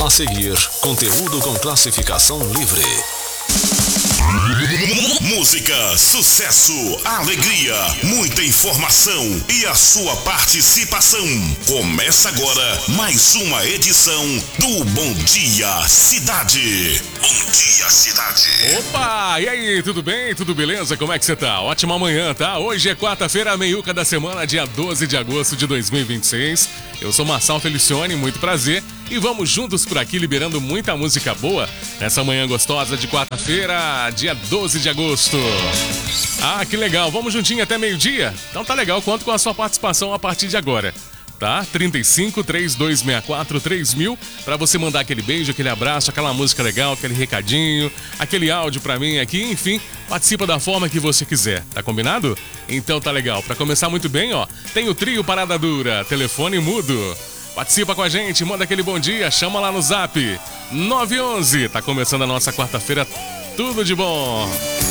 A seguir, conteúdo com classificação livre. Música, sucesso, alegria, muita informação e a sua participação. Começa agora mais uma edição do Bom Dia Cidade. Bom Dia Cidade. Opa, e aí, tudo bem? Tudo beleza? Como é que você tá? Ótima manhã, tá? Hoje é quarta-feira, meiuca da semana, dia 12 de agosto de 2026. Eu sou Marçal Felicione, muito prazer. E vamos juntos por aqui liberando muita música boa nessa manhã gostosa de quarta-feira, dia 12 de agosto. Ah, que legal, vamos juntinho até meio-dia? Então tá legal, conto com a sua participação a partir de agora, tá? 35 3264 3000 pra você mandar aquele beijo, aquele abraço, aquela música legal, aquele recadinho, aquele áudio pra mim aqui, enfim, participa da forma que você quiser, tá combinado? Então tá legal, pra começar muito bem, ó, tem o trio Parada Dura, telefone mudo. Participa com a gente, manda aquele bom dia, chama lá no zap 911. Tá começando a nossa quarta-feira, tudo de bom.